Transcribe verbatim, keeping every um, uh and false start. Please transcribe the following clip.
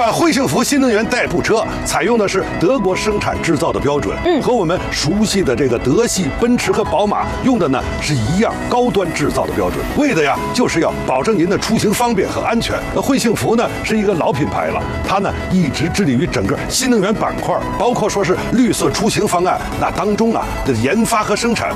款汇幸福新能源代步车采用的是德国生产制造的标准，嗯，和我们熟悉的这个德系奔驰和宝马用的呢是一样高端制造的标准，为的呀就是要保证您的出行方便和安全。那汇幸福呢是一个老品牌了，它呢一直致力于整个新能源板块，包括说是绿色出行方案，那当中啊的研发和生产